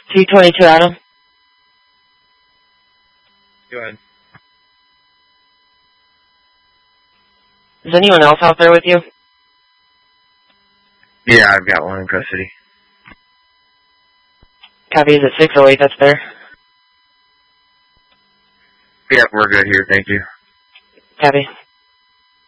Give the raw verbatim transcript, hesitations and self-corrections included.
two twenty-two Adam. Go ahead. Is anyone else out there with you? Yeah, I've got one in custody. Copy, is it six oh eight that's there? Yeah, we're good here, thank you. Copy.